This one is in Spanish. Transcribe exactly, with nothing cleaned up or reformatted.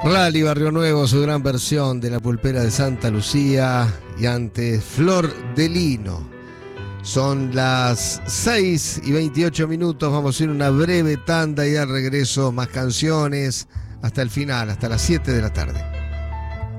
Rally Barrio Nuevo, su gran versión de La Pulpera de Santa Lucía, y antes Flor de Lino. Son las seis y veintiocho minutos, vamos a ir una breve tanda y al regreso más canciones hasta el final, hasta las siete de la tarde.